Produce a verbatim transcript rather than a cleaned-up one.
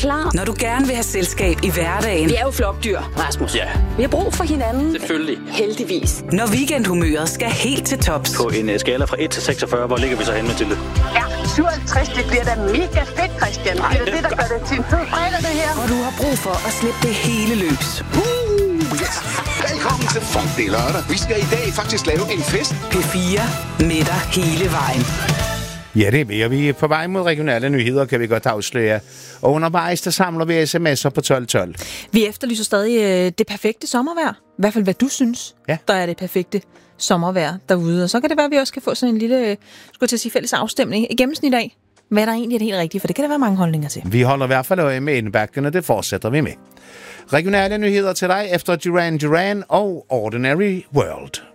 Klar. Når du gerne vil have selskab i hverdagen. Vi er jo flokdyr, Rasmus. Ja. Vi har brug for hinanden. Selvfølgelig. Heldigvis. Når weekendhumøret skal helt til tops. På en skala fra et til seksogfyrre, hvor ligger vi så henne, Mathilde? Ja, syvoghalvtreds, det bliver da mega fedt, Christian. Det er det, der gør det til en fed fredag, det her. Og du har brug for at slippe det hele løs. Uh, yes. Velkommen til Funk, det er lørdag. Vi skal i dag faktisk lave en fest. P fire med dig hele vejen. Ja, det er vi. Vi er på vej mod regionale nyheder, kan vi godt afsløre. Og undervejs, der samler vi sms'er på tolv tolv. Vi efterlyser stadig øh, det perfekte sommervejr. I hvert fald, hvad du synes, ja. der er det perfekte sommervejr derude. Og så kan det være, at vi også kan få sådan en lille, øh, skulle jeg til at sige, fælles afstemning i gennemsnit af, hvad der egentlig er det helt rigtige, for det kan der være mange holdninger til. Vi holder i hvert fald øje med indbakken, og det fortsætter vi med. Regionale nyheder til dig efter Duran Duran og Ordinary World.